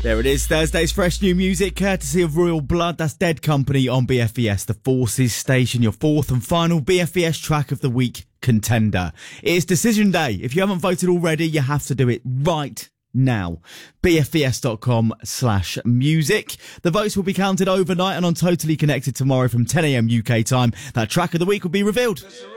There it is, Thursday's fresh new music, courtesy of Royal Blood. That's Dead Company on BFES, the Forces Station, your fourth and final BFES track of the week contender. It's decision day. If you haven't voted already, you have to do it right now. BFES.com/music. The votes will be counted overnight and on Totally Connected tomorrow from 10 a.m. UK time. That track of the week will be revealed.